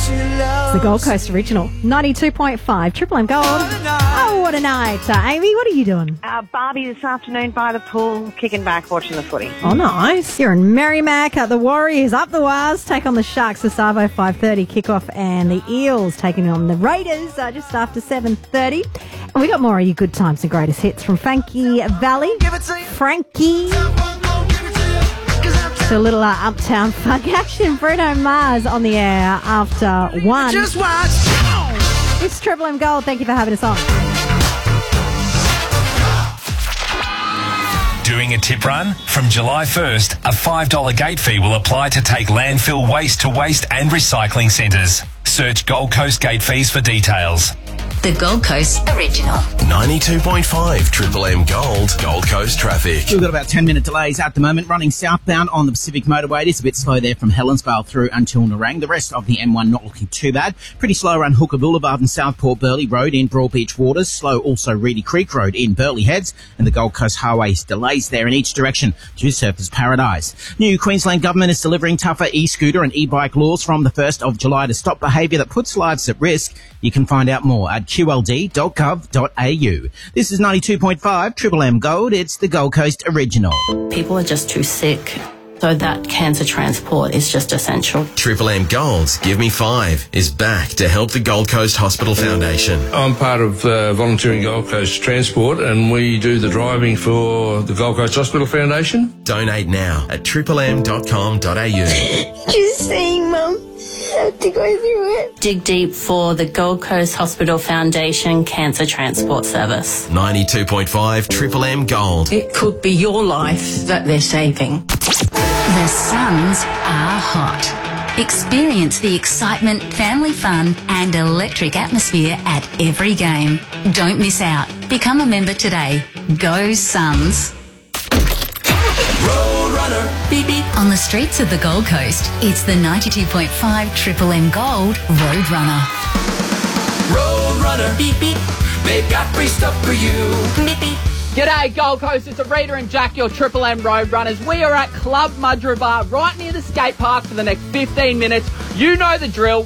It's the Gold Coast original. 92.5 Triple M Gold. Oh, what a night. Amy, what are you doing? Barbie this afternoon by the pool, kicking back, watching the footy. Oh, nice. You're in Merrimack. The Warriors up the wires, take on the Sharks this Arvo 5:30 kickoff, and the Eels taking on the Raiders just after 7:30. And we got more of your good times and greatest hits from Frankie Valley. Frankie. So a little Uptown Funk action. Bruno Mars on the air after 1. Just watch. It's Triple M Gold. Thank you for having us on. Doing a tip run? From July 1st, a $5 gate fee will apply to take landfill waste to waste and recycling centres. Search Gold Coast gate fees for details. The Gold Coast original. 92.5 Triple M Gold, Gold Coast traffic. We've got about 10-minute delays at the moment, running southbound on the Pacific Motorway. It is a bit slow there from Helensvale through until Nerang. The rest of the M1 not looking too bad. Pretty slow around Hooker Boulevard and Southport Burleigh Road in Broadbeach Waters. Slow also Reedy Creek Road in Burleigh Heads. And the Gold Coast Highways delays there in each direction to Surfers Paradise. New Queensland Government is delivering tougher e-scooter and e-bike laws from the 1st of July to stop behaviour that puts lives at risk. You can find out more at qld.gov.au. This is 92.5 Triple M Gold. It's the Gold Coast original. People are just too sick, so that cancer transport is just essential. Triple M Gold's Give Me 5 is back to help the Gold Coast Hospital Foundation. I'm part of Volunteering Gold Coast Transport, and we do the driving for the Gold Coast Hospital Foundation. Donate now at triplem.com.au. Just saying, Mum, I have to go through it. Dig deep for the Gold Coast Hospital Foundation Cancer Transport Service. 92.5 Triple M Gold. It could be your life that they're saving. The Suns are hot. Experience the excitement, family fun and electric atmosphere at every game. Don't miss out. Become a member today. Go Suns. Roadrunner. Beep beep. On the streets of the Gold Coast, it's the 92.5 Triple M Gold Roadrunner. Roadrunner. Beep beep. They've got free stuff for you. Beep beep. G'day Gold Coast, it's Rita and Jack, your Triple M Road Runners. We are at Club Mudgeeraba right near the skate park for the next 15 minutes. You know the drill.